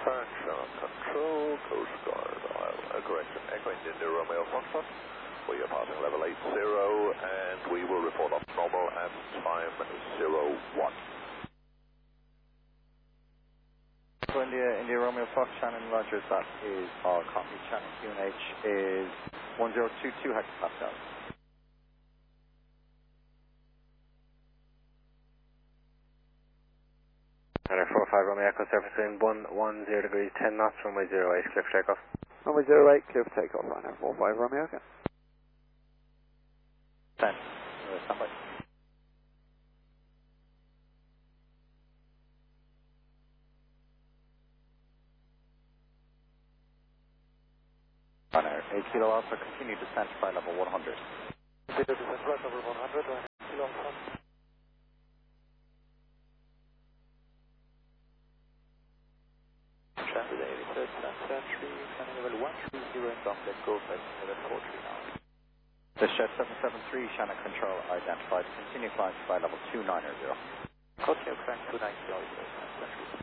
Shannon Control, Coast Guard, correction, Echo India Romeo Foxtrot. We are passing level 80 and we will report off normal at time 01. India Romeo Fox, Shannon Rogers, that is all copy. Shannon QNH is 1022 hectopascals. Center 45 Romeo Echo surface wind 110 degrees 10 knots, runway 08, clear for takeoff. Runway 08, clear for takeoff, right now, 45 Romeo Echo. 10, standby. Runner 8 kilo alpha, continue descent by level 100. Continue descent right over 100, 8 kilo alpha. Transit 83rd Century, landing level 130 and down, let go, flight level 43 now. The Jet 773, Shannon Control identified, continue flight by level 290. Continue crank 290,